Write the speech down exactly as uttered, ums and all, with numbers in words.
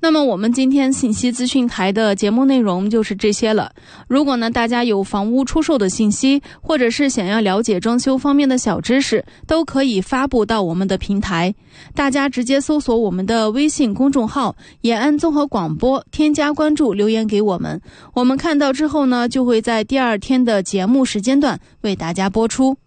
那么我们今天信息资讯台的节目内容就是这些了。如果呢大家有房屋出售的信息，或者是想要了解装修方面的小知识，都可以发布到我们的平台。大家直接搜索我们的微信公众号延安综合广播，添加关注，留言给我们。我们看到之后呢，就会在第二天的节目时间段为大家播出。